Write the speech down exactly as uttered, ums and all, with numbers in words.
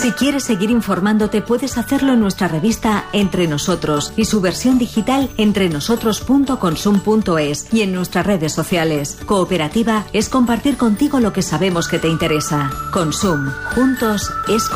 Si quieres seguir informándote, puedes hacerlo en nuestra revista Entre Nosotros y su versión digital entrenosotros punto consum punto es y en nuestras redes sociales. Cooperativa es compartir contigo lo que sabemos que te interesa. Consum. Juntos es